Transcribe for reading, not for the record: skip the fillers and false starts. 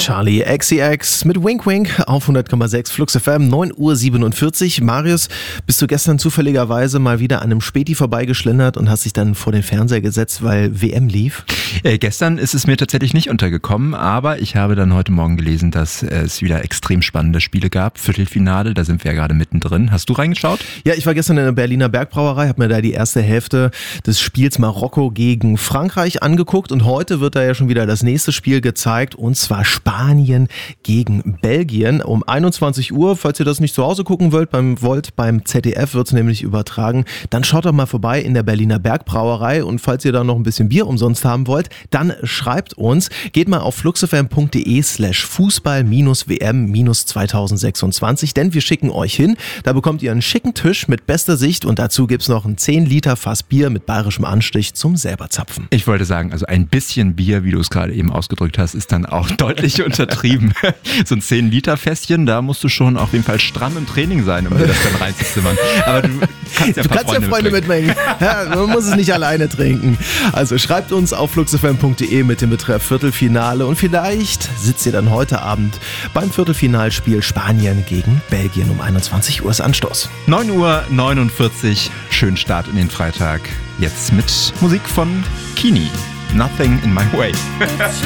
Charlie XCX mit Wink Wink auf 100,6 Flux FM, 9:47 Uhr. Marius, bist du gestern zufälligerweise mal wieder an einem Späti vorbeigeschlendert und hast dich dann vor den Fernseher gesetzt, weil WM lief? Gestern ist es mir tatsächlich nicht untergekommen, aber ich habe dann heute Morgen gelesen, dass es wieder extrem spannende Spiele gab. Viertelfinale, da sind wir ja gerade mittendrin. Hast du reingeschaut? Ja, ich war gestern in der Berliner Bergbrauerei, habe mir da die erste Hälfte des Spiels Marokko gegen Frankreich angeguckt und heute wird da ja schon wieder das nächste Spiel gezeigt, und zwar Spanien gegen Belgien um 21 Uhr. Falls ihr das nicht zu Hause gucken wollt, beim ZDF wird es nämlich übertragen, dann schaut doch mal vorbei in der Berliner Bergbrauerei, und falls ihr da noch ein bisschen Bier umsonst haben wollt, dann schreibt uns. Geht mal auf fluxfm.de/Fußball-WM-2026, denn wir schicken euch hin. Da bekommt ihr einen schicken Tisch mit bester Sicht und dazu gibt's noch ein 10 Liter Fass Bier mit bayerischem Anstich zum selber zapfen. Ich wollte sagen, also ein bisschen Bier, wie du es gerade eben ausgedrückt hast, ist dann auch deutlich untertrieben. So ein 10-Liter-Fässchen, da musst du schon auf jeden Fall stramm im Training sein, um dir das dann reinzuzimmern. Aber du kannst ja Freunde mitbringen. Ja, man muss es nicht alleine trinken. Also schreibt uns auf fluxfm.de mit dem Betreff Viertelfinale und vielleicht sitzt ihr dann heute Abend beim Viertelfinalspiel Spanien gegen Belgien um 21 Uhr ist Anstoß. 9:49 Uhr, schönen Start in den Freitag. Jetzt mit Musik von Kini. Nothing in my way.